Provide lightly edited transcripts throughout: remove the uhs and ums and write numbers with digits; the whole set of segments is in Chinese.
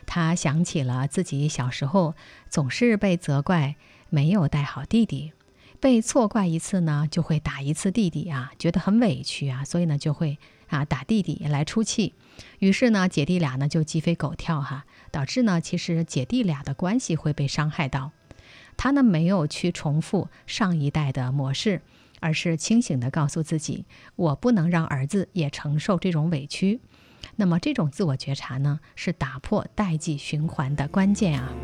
他想起了自己小时候总是被责怪没有带好弟弟，被错怪一次呢就会打一次弟弟啊，觉得很委屈啊，所以呢就会打弟弟来出气。于是呢姐弟俩呢就鸡飞狗跳导致呢其实姐弟俩的关系会被伤害到。他呢没有去重复上一代的模式，而是清醒地告诉自己，我不能让儿子也承受这种委屈。那么这种自我觉察呢，是打破代际循环的关键啊。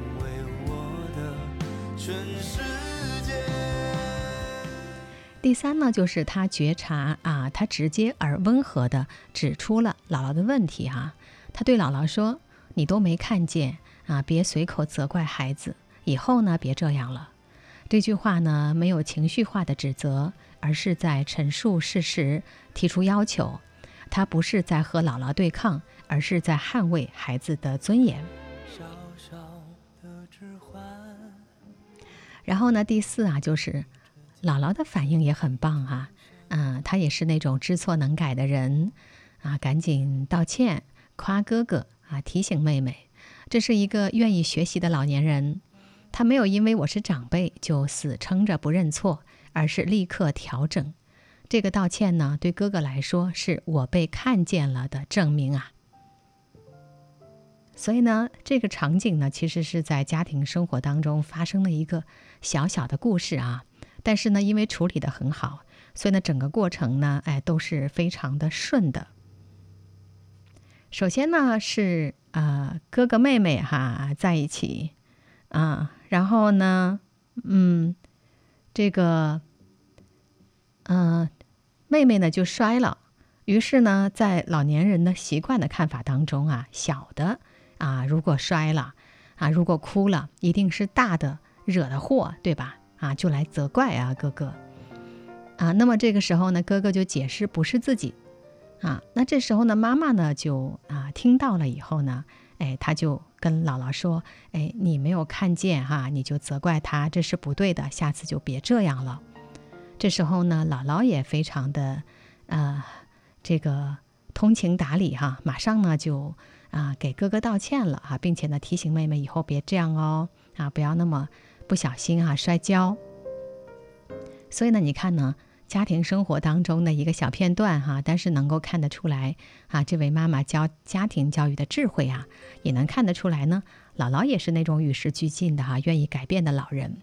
第三呢，就是他觉察他直接而温和地指出了姥姥的问题他对姥姥说，你都没看见别随口责怪孩子，以后呢别这样了。这句话呢没有情绪化的指责，而是在陈述事实，提出要求。他不是在和姥姥对抗，而是在捍卫孩子的尊严。然后呢，第四就是姥姥的反应也很棒她也是那种知错能改的人赶紧道歉，夸哥哥提醒妹妹。这是一个愿意学习的老年人，他没有因为我是长辈就死撑着不认错，而是立刻调整。这个道歉呢，对哥哥来说是我被看见了的证明所以呢，这个场景呢，其实是在家庭生活当中发生了一个小小的故事但是呢，因为处理得很好，所以呢，整个过程呢，都是非常的顺的。首先呢，是哥哥妹妹在一起然后呢，这个妹妹呢就摔了。于是呢，在老年人的习惯的看法当中小的如果摔了如果哭了，一定是大的惹的祸，对吧？就来责怪哥哥那么这个时候呢，哥哥就解释不是自己那这时候呢，妈妈呢就听到了以后呢，他就跟姥姥说，你没有看见你就责怪他，这是不对的，下次就别这样了。这时候呢，姥姥也非常的这个通情达理马上呢就给哥哥道歉了并且呢提醒妹妹以后别这样哦不要那么不小心摔跤。所以呢，你看呢，家庭生活当中的一个小片段但是能够看得出来这位妈妈教家庭教育的智慧也能看得出来呢，姥姥也是那种与时俱进的愿意改变的老人。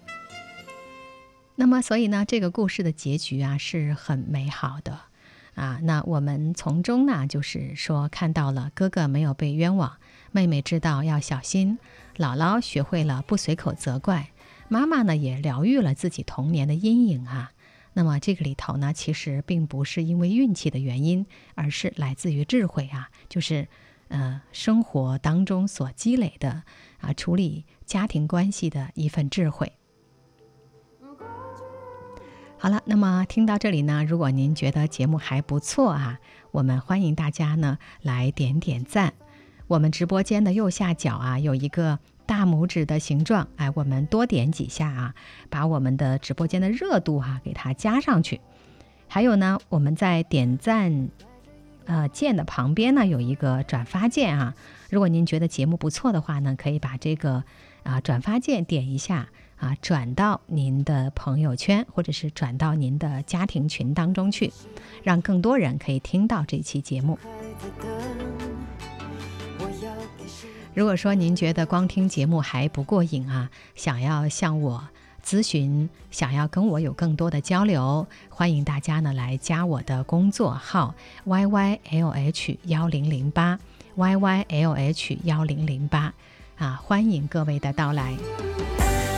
那么所以呢，这个故事的结局是很美好的那我们从中呢，就是说看到了哥哥没有被冤枉，妹妹知道要小心，姥姥学会了不随口责怪，妈妈呢也疗愈了自己童年的阴影那么这个里头呢，其实并不是因为运气的原因，而是来自于智慧就是生活当中所积累的处理家庭关系的一份智慧。好了，那么听到这里呢，如果您觉得节目还不错我们欢迎大家呢来点点赞。我们直播间的右下角有一个大拇指的形状，我们多点几下把我们的直播间的热度给它加上去。还有呢，我们在点赞键的旁边呢有一个转发键如果您觉得节目不错的话呢，可以把这个转发键点一下转到您的朋友圈，或者是转到您的家庭群当中去，让更多人可以听到这期节目。如果说您觉得光听节目还不过瘾想要向我咨询，想要跟我有更多的交流，欢迎大家呢来加我的工作号 YYLH1008 YYLH1008欢迎各位的到来。